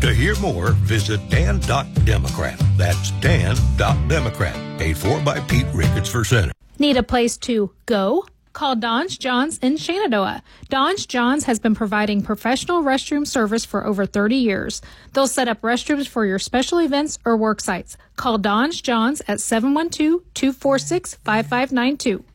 To hear more, visit Dan.Democrat. That's Dan.Democrat. Paid for by Pete Ricketts for Senate. Need a place to go? Call Don's Johns in Shenandoah. Don's Johns has been providing professional restroom service for over 30 years. They'll set up restrooms for your special events or work sites. Call Don's Johns at 712-246-5592.